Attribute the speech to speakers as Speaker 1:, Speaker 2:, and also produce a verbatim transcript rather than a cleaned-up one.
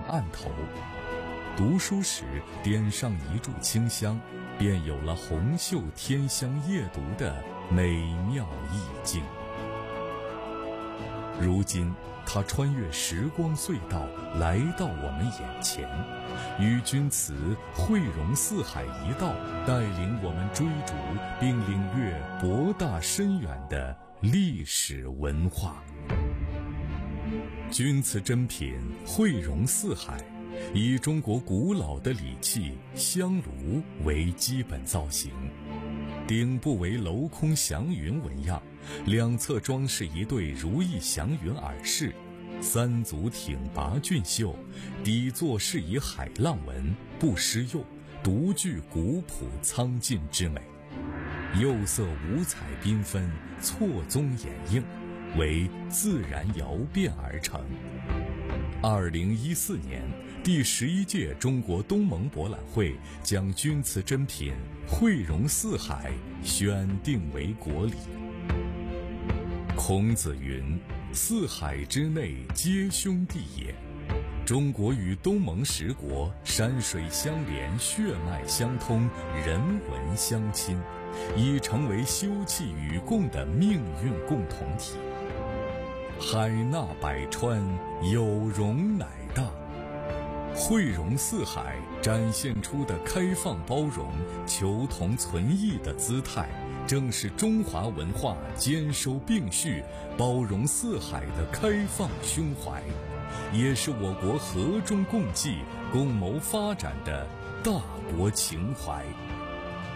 Speaker 1: 案头。读书时点上一炷清香，便有了红袖添香夜读的美妙意境。如今他穿越时光隧道来到我们眼前，与君词汇融四海一道，带领我们追逐并领略博大深远的历史文化。钧瓷珍品汇融四海，以中国古老的礼器香炉为基本造型，顶部为镂空祥云纹样，两侧装饰一对如意祥云耳饰，三足挺拔俊秀，底座是以海浪纹，不施釉，独具古朴苍劲之美。釉色五彩缤纷，错综掩映，为自然窑变而成。二零一四年，第十一届中国东盟博览会将钧瓷珍品汇融四海选定为国礼。孔子云：“四海之内皆兄弟也。”中国与东盟十国山水相连，血脉相通，人文相亲，已成为休戚与共的命运共同体。海纳百川，有容乃大。汇融四海展现出的开放包容、求同存异的姿态，正是中华文化兼收并蓄、包容四海的开放胸怀，也是我国和衷共济、共谋发展的大国情怀。